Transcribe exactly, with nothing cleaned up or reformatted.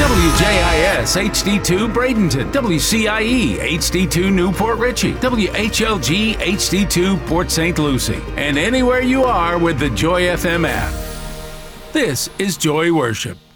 W J I S H D two Bradenton, W C I E H D two Newport Richey, W H L G H D two Port Saint Lucie, and anywhere you are with the Joy F M app. This is Joy Worship.